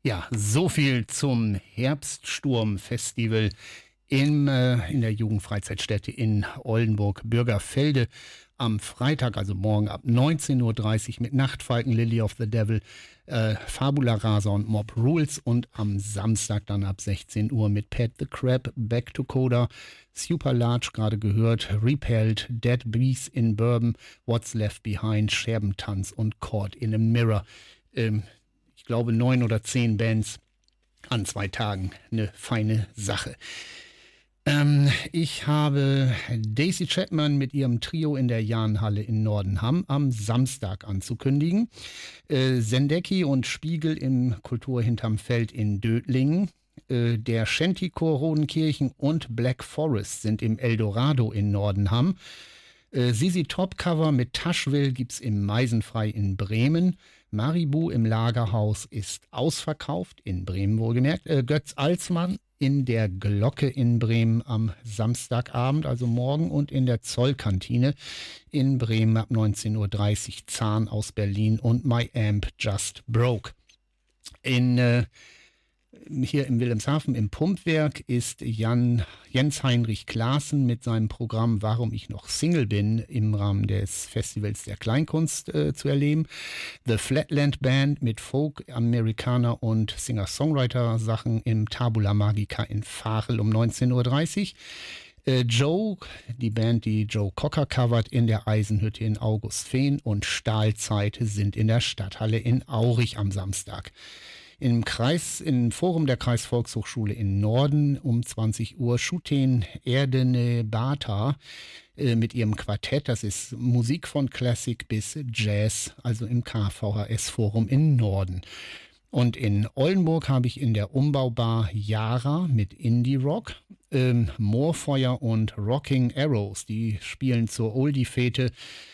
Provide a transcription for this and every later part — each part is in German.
Ja, so viel zum Herbststurm-Festival in der Jugendfreizeitstätte in Oldenburg-Bürgerfelde am Freitag, also morgen ab 19:30 Uhr mit Nachtfalken, Lily of the Devil, Fabula Rasa und Mob Rules und am Samstag dann ab 16 Uhr mit Pat the Crab, Back to Coda, Super Large, gerade gehört, Repelled, Dead Bees in Bourbon, What's Left Behind, Scherbentanz und Caught in a Mirror. Ich glaube 9 oder 10 Bands an 2 Tagen. Eine feine Sache. Ich habe Daisy Chapman mit ihrem Trio in der Jahnhalle in Nordenham am Samstag anzukündigen. Sendecki und Spiegel im Kultur hinterm Feld in Dötlingen. Der Shanty-Chor Rodenkirchen und Black Forest sind im Eldorado in Nordenham. Sisi Top Cover mit Taschwill gibt's im Meisenfrei in Bremen. Maribu im Lagerhaus ist ausverkauft, in Bremen wohlgemerkt. Götz Alsmann in der Glocke in Bremen am Samstagabend, also morgen, und in der Zollkantine in Bremen ab 19:30 Uhr. Zahn aus Berlin und My Amp Just Broke. Hier im Wilhelmshaven im Pumpwerk ist Jens-Heinrich Klaassen mit seinem Programm Warum ich noch Single bin im Rahmen des Festivals der Kleinkunst zu erleben. The Flatland Band mit Folk, Amerikaner und Singer-Songwriter-Sachen im Tabula Magica in Vachel um 19:30 Uhr. Joe, die Band, die Joe Cocker covert, in der Eisenhütte in Augustfehn, und Stahlzeit sind in der Stadthalle in Aurich am Samstag. Im Forum der Kreisvolkshochschule in Norden um 20 Uhr Shuten Erdene Bata mit ihrem Quartett. Das ist Musik von Classic bis Jazz, also im KVHS-Forum in Norden. Und in Oldenburg habe ich in der Umbaubar Yara mit Indie-Rock, Moorfeuer und Rocking Arrows. Die spielen zur Oldie-Fete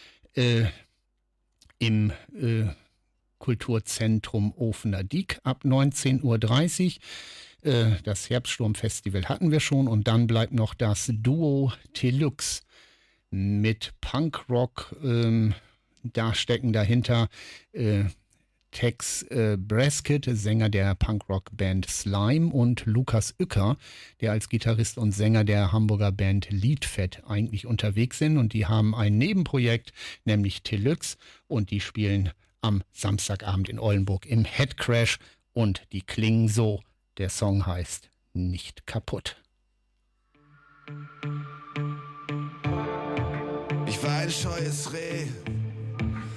im Kulturzentrum Ofener Diek ab 19:30 Uhr. Das Herbststurm-Festival hatten wir schon, und dann bleibt noch das Duo Deluxe mit Punkrock. Da stecken dahinter Tex Brasket, Sänger der Punkrock-Band Slime, und Lukas Uecker, der als Gitarrist und Sänger der Hamburger Band Liedfett eigentlich unterwegs sind. Und die haben ein Nebenprojekt, nämlich Deluxe, und die spielen am Samstagabend in Oldenburg im Headcrash, und die klingen so. Der Song heißt Nicht kaputt. Ich war ein scheues Reh,